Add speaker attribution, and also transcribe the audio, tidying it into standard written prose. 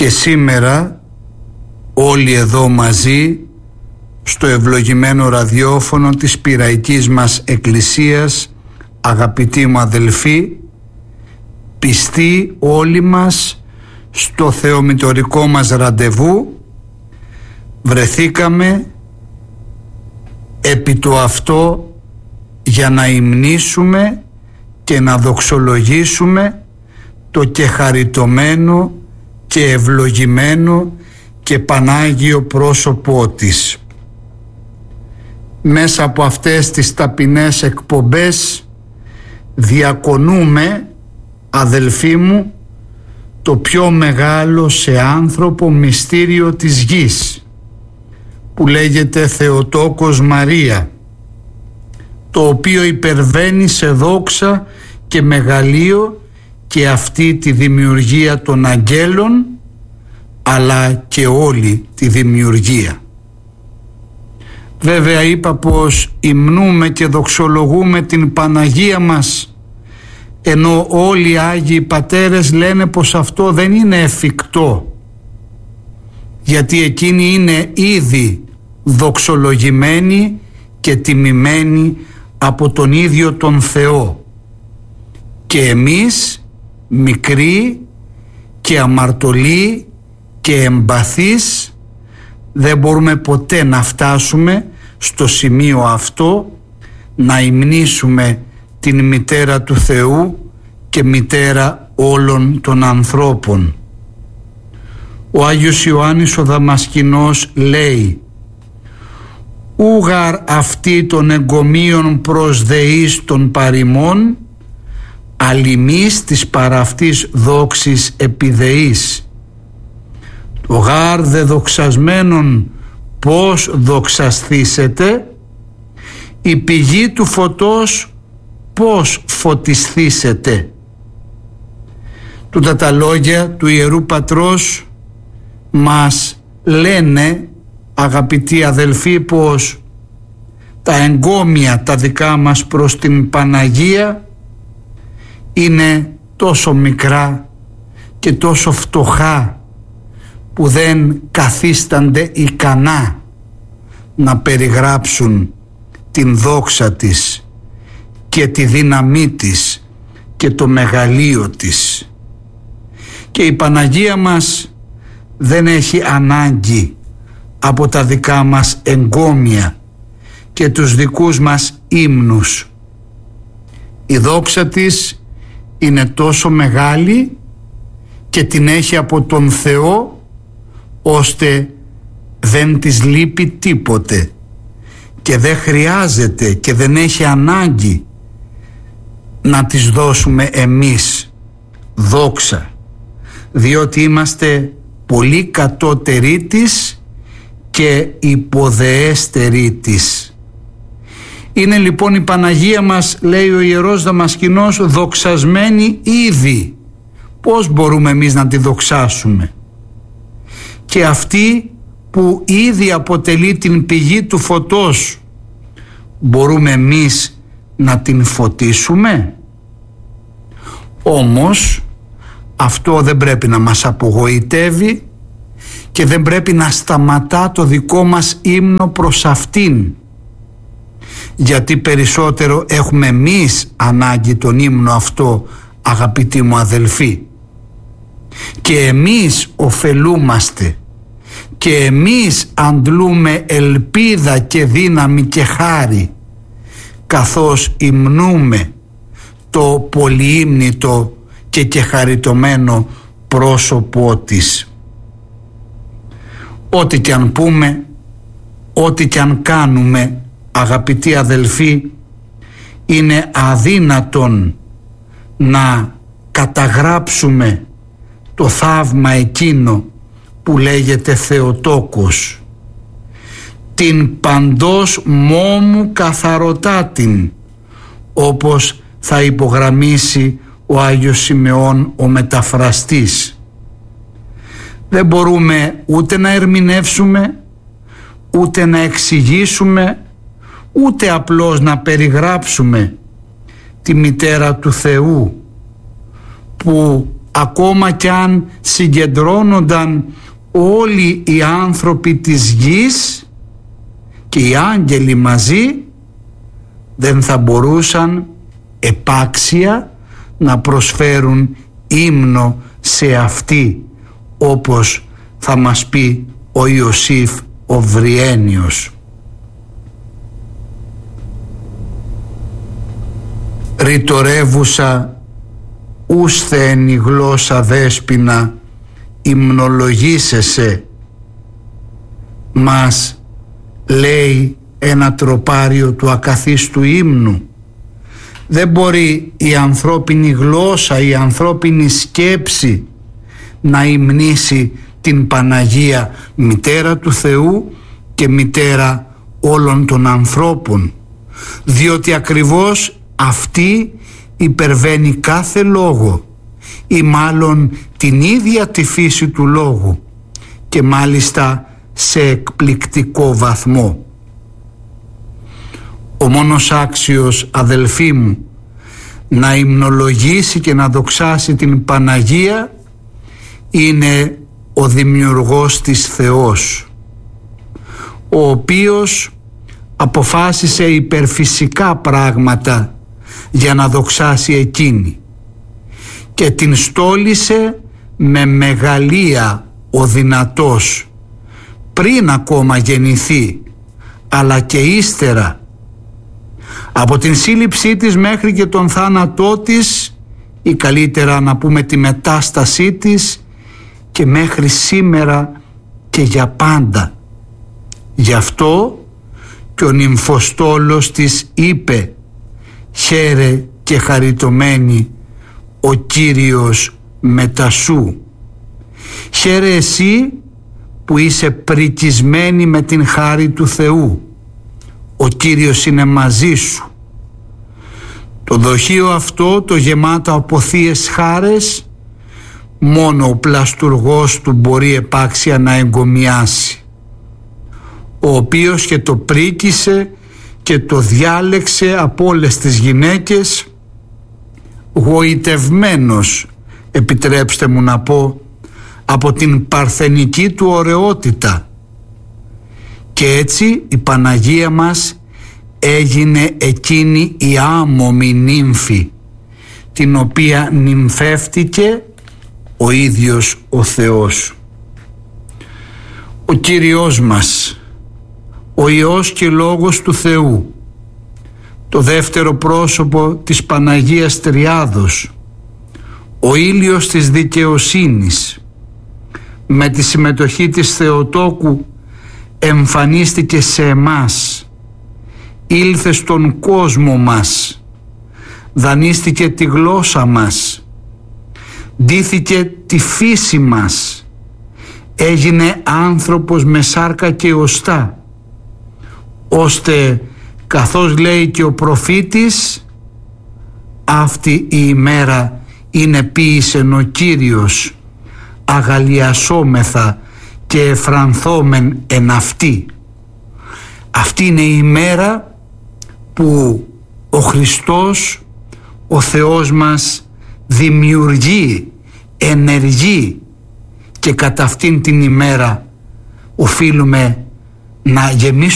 Speaker 1: Και σήμερα όλοι εδώ μαζί στο ευλογημένο ραδιόφωνο της Πειραϊκής μας Εκκλησίας, αγαπητοί μου αδελφοί, πιστοί όλοι μας στο θεομητορικό μας ραντεβού, βρεθήκαμε επί το αυτό για να υμνήσουμε και να δοξολογήσουμε το κεχαριτωμένο και ευλογημένο και πανάγιο πρόσωπό της. Μέσα από αυτές τις ταπεινές εκπομπές διακονούμε, αδελφοί μου, το πιο μεγάλο σε άνθρωπο μυστήριο της γης, που λέγεται Θεοτόκος Μαρία, το οποίο υπερβαίνει σε δόξα και μεγαλείο και αυτή τη δημιουργία των αγγέλων, αλλά και όλη τη δημιουργία. Βέβαια είπα πως υμνούμε και δοξολογούμε την Παναγία μας, ενώ όλοι οι Άγιοι Πατέρες λένε πως αυτό δεν είναι εφικτό, γιατί εκείνοι είναι ήδη δοξολογημένοι και τιμημένοι από τον ίδιο τον Θεό, και εμείς μικροί και αμαρτωλοί και εμπαθείς δεν μπορούμε ποτέ να φτάσουμε στο σημείο αυτό, να υμνήσουμε την μητέρα του Θεού και μητέρα όλων των ανθρώπων. Ο Άγιος Ιωάννης ο Δαμασκηνός λέει: «Ούγαρ αυτή των εγκομείων προς δεής των παροιμών, αλλημείς της παραυτής δόξης επιδεής. Το γάρ δε δοξασμένον πώς δοξασθήσετε, η πηγή του φωτός πώς φωτισθήσετε». Τούτα τα λόγια του Ιερού Πατρός μας λένε, αγαπητοί αδελφοί, πως τα εγκόμια τα δικά μας προς την Παναγία είναι τόσο μικρά και τόσο φτωχά που δεν καθίστανται ικανά να περιγράψουν την δόξα της και τη δύναμή της και το μεγαλείο της. Και η Παναγία μας δεν έχει ανάγκη από τα δικά μας εγκόμια και τους δικούς μας ύμνους. Η δόξα της είναι τόσο μεγάλη και την έχει από τον Θεό, ώστε δεν της λείπει τίποτε και δεν χρειάζεται και δεν έχει ανάγκη να της δώσουμε εμείς δόξα, διότι είμαστε πολύ κατώτεροι της και υποδεέστεροι της. Είναι λοιπόν η Παναγία μας, λέει ο Ιερός Δαμασκηνός, δοξασμένη ήδη. Πώς μπορούμε εμείς να τη δοξάσουμε? Και αυτή που ήδη αποτελεί την πηγή του φωτός, μπορούμε εμείς να την φωτίσουμε? Όμως αυτό δεν πρέπει να μας απογοητεύει και δεν πρέπει να σταματά το δικό μας ύμνο προς αυτήν, γιατί περισσότερο έχουμε εμείς ανάγκη τον ύμνο αυτό, αγαπητοί μου αδελφοί, και εμείς ωφελούμαστε και εμείς αντλούμε ελπίδα και δύναμη και χάρη καθώς υμνούμε το πολυύμνητο και κεχαριτωμένο πρόσωπό της. Ό,τι κι αν πούμε, ό,τι κι αν κάνουμε, αγαπητοί αδελφοί, είναι αδύνατον να καταγράψουμε το θαύμα εκείνο που λέγεται Θεοτόκος, την παντός μόμου καθαρωτάτην, όπως θα υπογραμμίσει ο Άγιος Σιμεών ο μεταφραστής. Δεν μπορούμε ούτε να ερμηνεύσουμε, ούτε να εξηγήσουμε, ούτε απλώς να περιγράψουμε τη μητέρα του Θεού, που ακόμα κι αν συγκεντρώνονταν όλοι οι άνθρωποι της γης και οι άγγελοι μαζί, δεν θα μπορούσαν επάξια να προσφέρουν ύμνο σε αυτή, όπως θα μας πει ο Ιωσήφ ο Βριένιος. Ρητορεύουσα ούσθε εν η γλώσσα δέσποινα, υμνολογήσεσαι, μας λέει ένα τροπάριο του ακαθίστου ύμνου. Δεν μπορεί η ανθρώπινη γλώσσα, η ανθρώπινη σκέψη να υμνήσει την Παναγία, μητέρα του Θεού και μητέρα όλων των ανθρώπων, διότι ακριβώς αυτή υπερβαίνει κάθε λόγο ή μάλλον την ίδια τη φύση του λόγου και μάλιστα σε εκπληκτικό βαθμό. Ο μόνος άξιος, αδελφοί μου, να υμνολογήσει και να δοξάσει την Παναγία είναι ο δημιουργός της Θεός, ο οποίος αποφάσισε υπερφυσικά πράγματα για να δοξάσει εκείνη και την στόλισε με μεγαλεία ο δυνατός πριν ακόμα γεννηθεί, αλλά και ύστερα, από την σύλληψή της μέχρι και τον θάνατό της, ή καλύτερα να πούμε τη μετάστασή της, και μέχρι σήμερα και για πάντα. Γι' αυτό και ο νυμφοστόλος της είπε: «Χαίρε και χαριτωμένη ο Κύριος μετά σου». Χαίρε εσύ που είσαι πρικισμένη με την χάρη του Θεού. Ο Κύριος είναι μαζί σου. Το δοχείο αυτό, το γεμάτο από θείες χάρες, μόνο ο πλαστουργός του μπορεί επάξια να εγκομιάσει, ο οποίος και το πρίκησε και το διάλεξε από όλες τις γυναίκες, γοητευμένος, επιτρέψτε μου να πω, από την παρθενική του ωραιότητα. Και έτσι η Παναγία μας έγινε εκείνη η άμωμη νύμφη, την οποία νυμφεύτηκε ο ίδιος ο Θεός. Ο Κύριος μας, ο Υιός και Λόγος του Θεού, το δεύτερο πρόσωπο της Παναγίας Τριάδος, ο ήλιος της δικαιοσύνης, με τη συμμετοχή της Θεοτόκου εμφανίστηκε σε εμάς, ήλθε στον κόσμο μας, δανείστηκε τη γλώσσα μας, ντύθηκε τη φύση μας, έγινε άνθρωπος με σάρκα και οστά, ώστε, καθώς λέει και ο προφήτης, αυτή η ημέρα είναι ποίησεν ο Κύριος, αγαλιασόμεθα και εφρανθόμεν εν αυτή. Αυτή είναι η ημέρα που ο Χριστός, ο Θεός μας, δημιουργεί, ενεργεί, και κατά αυτήν την ημέρα οφείλουμε να γεμίσουμε